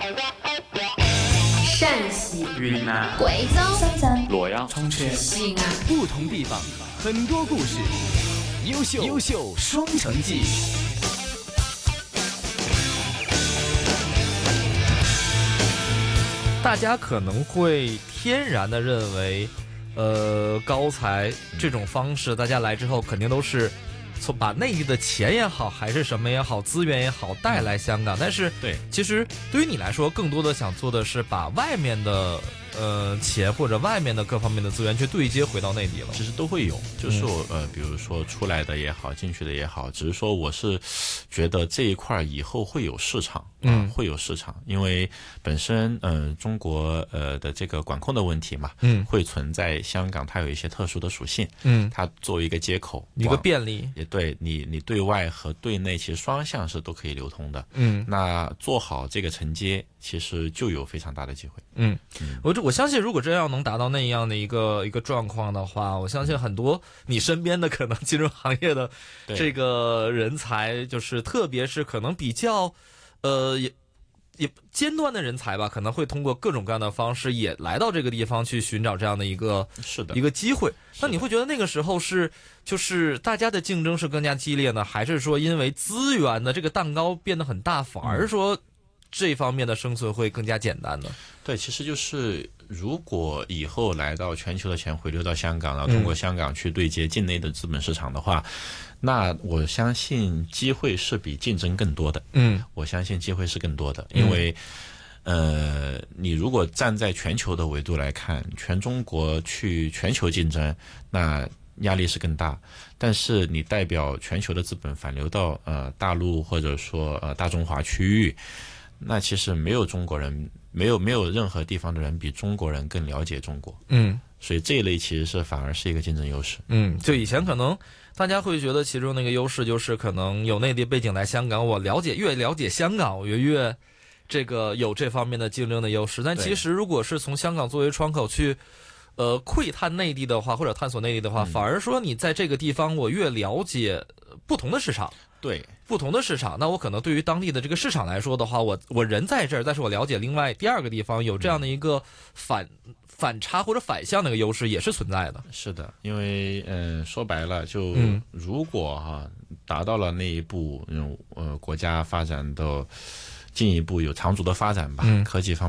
陕西、 云南、 贵州、 深圳、 洛阳、 重庆、 西安， 不同地方，很多故事，优秀双城记。 大家可能会天然的认为，高才这种方式，大家来之后肯定都是从把内地的钱也好，还是什么也好，资源也好带来香港。但是， 对， 其实对于你来说，更多的想做的是把外面的钱或者外面的各方面的资源去对接回到内地了。 其实都会有，就是我比如说出来的也好，进去的也好，只是说我是觉得这一块以后会有市场，会有市场，因为本身中国的这个管控的问题嘛，会存在香港它有一些特殊的属性，它作为一个接口， 一个便利， 也对你对外和对内其实双向是都可以流通的，那做好这个承接，其实就有非常大的机会。 我相信，如果真要能达到那样的一个状况的话，我相信很多你身边的可能金融行业的这个人才，就是特别是可能比较也尖端的人才吧，可能会通过各种各样的方式也来到这个地方去寻找这样的一个机会。那你会觉得那个时候就是大家的竞争是更加激烈呢，还是说因为资源的这个蛋糕变得很大，反而说这方面的生存会更加简单呢？ 对，其实就是如果以后来到全球的钱回流到香港，然后通过香港去对接境内的资本市场的话，那我相信机会是比竞争更多的。我相信机会是更多的，因为你如果站在全球的维度来看，全中国去全球竞争，那压力是更大。但是你代表全球的资本反流到大陆或者说大中华区域，那其实没有中国人，没有任何地方的人比中国人更了解中国。所以这一类其实是反而是一个竞争优势。 就以前可能大家会觉得其中那个优势就是可能有内地背景来香港，我越了解香港，我越这个有这方面的竞争的优势。但其实如果是从香港作为窗口去窥探内地的话，或者探索内地的话，反而说你在这个地方我越了解不同的市场。 对， 不同的市场，那我可能对于当地的这个市场来说的话，我人在这儿，但是我了解另外第二个地方有这样的一个反差或者反向的一个优势也是存在的。 是的，因为说白了，就如果达到了那一步，国家发展的进一步有长足的发展吧，科技方面